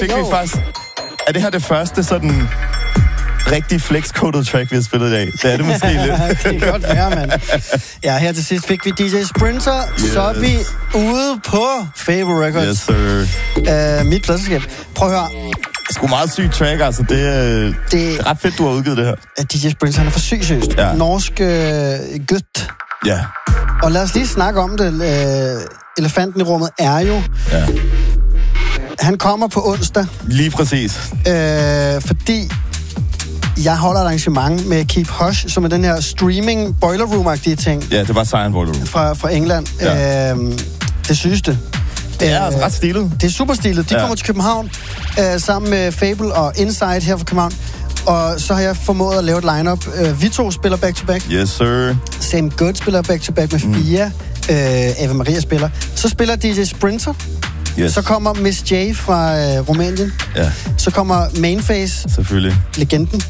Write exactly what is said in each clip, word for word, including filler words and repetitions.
fik jo. vi faktisk... Er det her det første sådan rigtig flex-coded track, vi har spillet i dag? Det er det måske lidt. Det kan godt være, mand. Ja, her til sidst fik vi D J Sprinter, Yes. Sobby, ude på Fable Records. Yes, sir. Uh, mit pladselskab. Prøv at høre. Sgu meget sygt track, altså. Det er, det... det er ret fedt, du har udgivet det her. D J Sprinter, han er for syg seriøst. Ja. Norsk uh, gødt. Ja. Og lad os lige snakke om det. Uh, elefanten i rummet er jo... Ja. Han kommer på onsdag. Lige præcis. Øh, fordi jeg holder et arrangement med Keep Hush, som er den her streaming boiler room-agtige ting. Ja, det var Cyan Boiler Room. Fra, fra England. Ja. Øh, det sygeste. Det er altså ret stilet. Det er super stilet. De Ja. kommer til København øh, sammen med Fable og Inside her fra København. Og så har jeg formået at lave et line-up. Øh, vi to spiller back-to-back. Yes, sir. Sam Good spiller back-to-back med mm. Fia. Øh, Eva Maria spiller. Så spiller D J Sprinter. Yes. Så kommer Miss J fra øh, Rumænien. Ja. Så kommer Mainface, Selvfølgelig. legenden.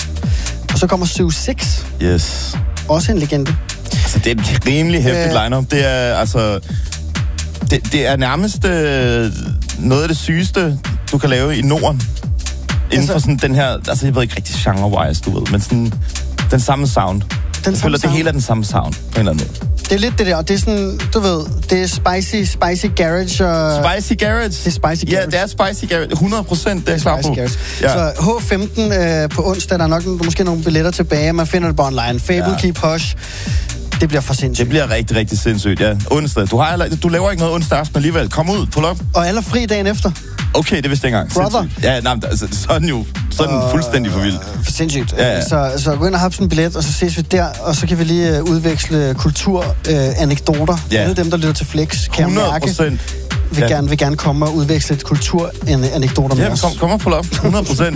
Og så kommer Sue Six, Yes. også en legende. Altså, det er et rimelig hæftigt Øh. line-up. Det er, altså... Det, det er nærmest øh, noget af det sygeste, du kan lave i Norden. Inden Altså- for sådan den her... Altså, jeg ved ikke rigtig genre-wise, du ved. Men sådan... Den samme sound. Den jeg samme føler, det sound. hele er den samme sound, på en eller anden måde. Det er lidt det der, og det er sådan, du ved, det er spicy, spicy garage og... Spicy Garage. Det er spicy Ja, garage. det er Spicy Garage. hundrede procent, det er jeg klar Spicy på. garage. Ja. Så H femten øh, på onsdag, der er nok der er måske nogle billetter tilbage, man finder det bare online. Fable, Ja. Keep Hush. Det bliver for sindssygt. Det bliver rigtig, rigtig sindssygt, ja. Onsdag. Du, har, allerede- du laver ikke noget onsdag aften alligevel. Kom ud, pull up. Og alle er fri dagen efter. Okay, det vidste jeg ikke engang. Brother. Sindssygt. Ja, nej, men altså, så er den jo så er den fuldstændig for vild. For sindssygt. Ja, ja. Så, så gå ind og have sådan en billet, og så ses vi der, og så kan vi lige uh, udveksle kulturanekdoter. Uh, Ja. Alle dem, der lytter til Flex, kan jeg hundrede mærke, procent. vil, Ja. gerne, vil gerne komme og udveksle et kulturanekdoter med Ja, os. kom, kom og pull up. hundrede procent.